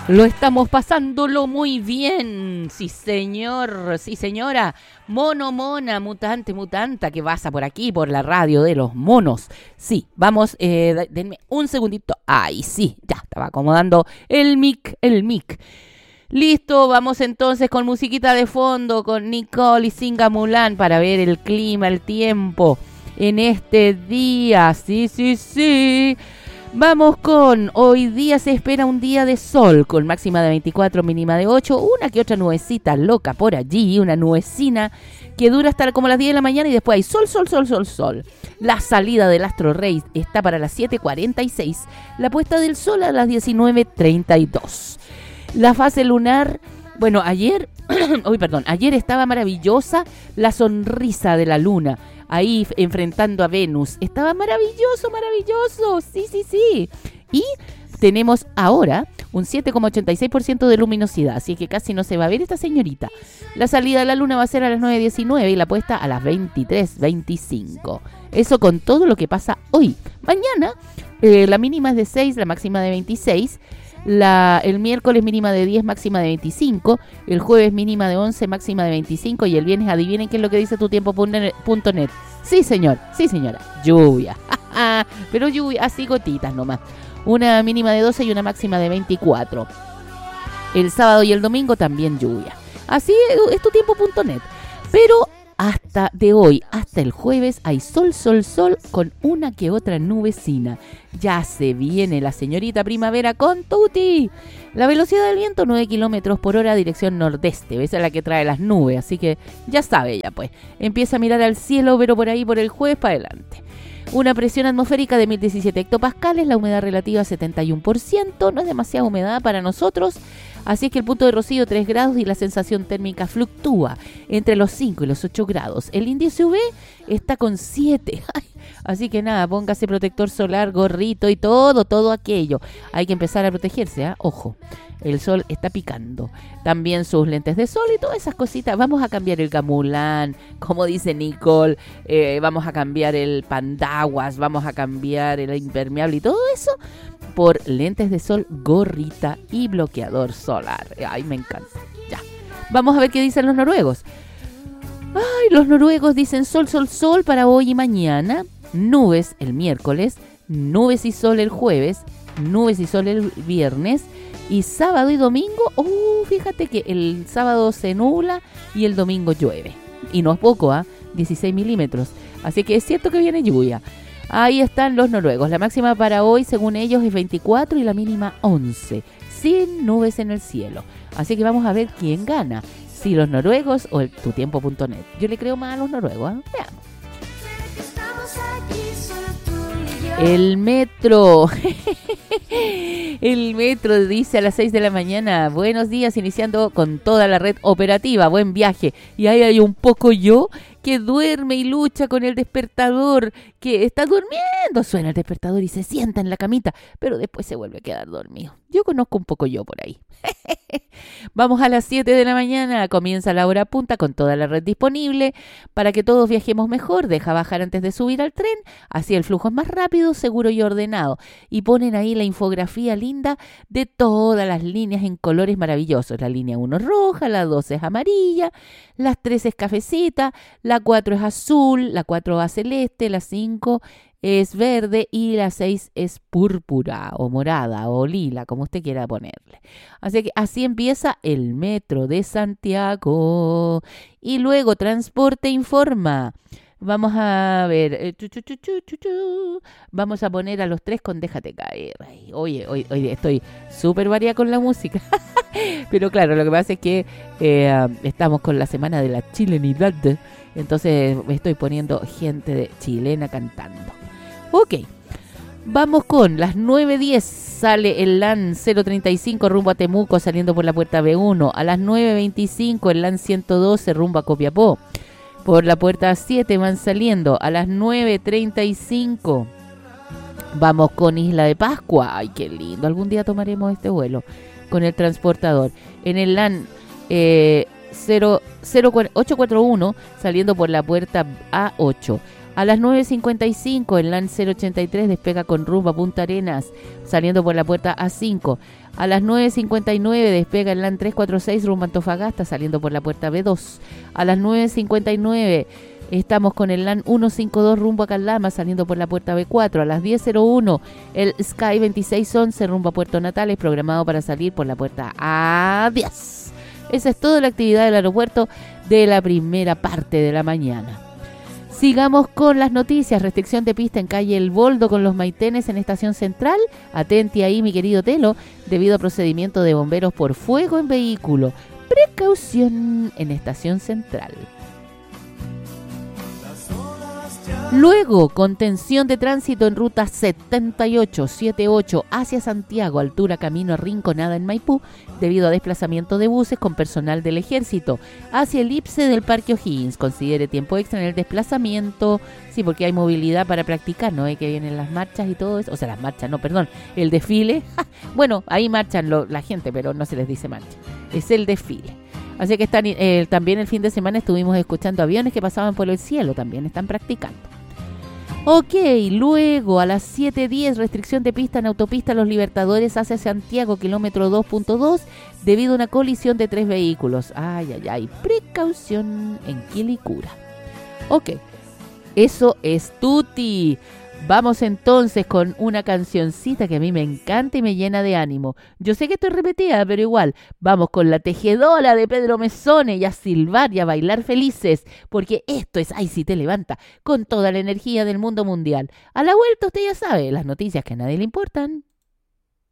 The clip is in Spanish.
Lo estamos pasándolo muy bien. Sí, señor, sí, señora. Mono, mona, mutante, mutanta, que pasa por aquí, por la radio de los monos. Sí, vamos, denme un segundito. Ay, sí, ya estaba acomodando el mic. Listo, vamos entonces con musiquita de fondo, con Nicole y Singa Mulan para ver el clima, el tiempo en este día. Sí. Vamos con, hoy día se espera un día de sol con máxima de 24, mínima de 8, una que otra nubecita loca por allí, una nubecina que dura hasta como las 10 de la mañana y después hay sol. La salida del astro rey está para las 7:46, la puesta del sol a las 19:32. La fase lunar, bueno, ayer estaba maravillosa la sonrisa de la luna. Ahí enfrentando a Venus. Estaba maravilloso. Sí. Y tenemos ahora un 7,86% de luminosidad. Así que casi no se va a ver esta señorita. La salida de la luna va a ser a las 9:19 y la puesta a las 23:25. Eso con todo lo que pasa hoy. Mañana la mínima es de 6, la máxima de 26. El miércoles mínima de 10, máxima de 25, el jueves mínima de 11, máxima de 25 y el viernes adivinen qué es lo que dice tutiempo.net. Sí, señor, sí, señora, lluvia, pero lluvia, así gotitas nomás. Una mínima de 12 y una máxima de 24. El sábado y el domingo también lluvia. Así es tutiempo.net. Pero hasta de hoy, hasta el jueves, hay sol, con una que otra nubecina. Ya se viene la señorita primavera con tuti. La velocidad del viento, 9 kilómetros por hora, dirección nordeste. Esa es la que trae las nubes, así que ya sabe ella, pues. Empieza a mirar al cielo, pero por ahí, por el jueves para adelante. Una presión atmosférica de 1017 hectopascales, la humedad relativa 71%, no es demasiada humedad para nosotros. Así es que el punto de rocío 3 grados y la sensación térmica fluctúa entre los 5 y los 8 grados. El índice UV está con 7. Así que nada, póngase protector solar, gorrito y todo aquello. Hay que empezar a protegerse, ¿eh? Ojo, el sol está picando. También sus lentes de sol y todas esas cositas. Vamos a cambiar el gamulán, como dice Nicole. Vamos a cambiar el pandaguas, vamos a cambiar el impermeable y todo eso por lentes de sol, gorrita y bloqueador solar. Ay, me encanta. Ya. Vamos a ver qué dicen los noruegos. Ay, los noruegos dicen sol para hoy y mañana. Nubes el miércoles, nubes y sol el jueves, nubes y sol el viernes. Y sábado y domingo, fíjate que el sábado se nubla y el domingo llueve. Y no es poco, 16 milímetros. Así que es cierto que viene lluvia. Ahí están los noruegos. La máxima para hoy, según ellos, es 24 y la mínima 11. Sin nubes en el cielo. Así que vamos a ver quién gana. Si los noruegos o el tutiempo.net. Yo le creo más a los noruegos. Veamos. El metro. El metro dice a las 6 de la mañana. Buenos días, iniciando con toda la red operativa. Buen viaje. Y ahí hay un poco yo que duerme y lucha con el despertador, que está durmiendo. Suena el despertador y se sienta en la camita, pero después se vuelve a quedar dormido. Yo conozco un poco yo por ahí. Vamos a las 7 de la mañana, comienza la hora punta con toda la red disponible para que todos viajemos mejor. Deja bajar antes de subir al tren, así el flujo es más rápido, seguro y ordenado. Y ponen ahí la infografía linda de todas las líneas en colores maravillosos. La línea 1 es roja, la 2 es amarilla, la 3 es cafecita, la 4 es azul, la 4 va celeste, la 5 es verde y la 6 es púrpura o morada o lila, como usted quiera ponerle. Así que así empieza el Metro de Santiago. Y luego Transporte informa. Vamos a ver. Vamos a poner a los 3 con Déjate caer. Ay, oye, hoy estoy súper variada con la música. Pero claro, lo que pasa es que estamos con la semana de la chilenidad. Entonces me estoy poniendo gente chilena cantando. Ok, vamos con las 9:10. Sale el LAN 035 rumbo a Temuco saliendo por la puerta B1. A las 9:25 el LAN 112 rumbo a Copiapó. Por la puerta 7 van saliendo. A las 9:35 vamos con Isla de Pascua. Ay, qué lindo. Algún día tomaremos este vuelo con el transportador. En el LAN 841 saliendo por la puerta A8. A las 9:55 el LAN 083 despega con rumbo a Punta Arenas, saliendo por la puerta A5. A las 9:59 despega el LAN 346 rumbo a Antofagasta, saliendo por la puerta B2. A las 9:59 estamos con el LAN 152 rumbo a Calama, saliendo por la puerta B4. A las 10:01 el Sky 2611 rumbo a Puerto Natales, programado para salir por la puerta A10. Esa es toda la actividad del aeropuerto de la primera parte de la mañana. Sigamos con las noticias. Restricción de pista en calle El Boldo con los Maitenes en Estación Central. Atenti ahí, mi querido Telo, debido a procedimiento de bomberos por fuego en vehículo. Precaución en Estación Central. Luego, contención de tránsito en ruta 7878 hacia Santiago, altura Camino Rinconada en Maipú, debido a desplazamiento de buses con personal del ejército. Hacia el IPSE del Parque O'Higgins, considere tiempo extra en el desplazamiento, sí, porque hay movilidad para practicar, ¿no? Que vienen las marchas y todo eso, o sea, las marchas, no, perdón, el desfile. Bueno, ahí marchan la gente, pero no se les dice marcha, es el desfile. Así que están, también el fin de semana estuvimos escuchando aviones que pasaban por el cielo, también están practicando. Ok, luego a las 7:10, restricción de pista en autopista Los Libertadores hacia Santiago, kilómetro 2.2, debido a una colisión de 3 vehículos. Ay, precaución en Quilicura. Ok, eso es tuti. Vamos entonces con una cancioncita que a mí me encanta y me llena de ánimo. Yo sé que estoy repetida, pero igual, vamos con La Tejedora de Pedro Mezzone y a silbar y a bailar felices, porque esto es Ay Si Te Levanta, con toda la energía del mundo mundial. A la vuelta usted ya sabe, las noticias que a nadie le importan.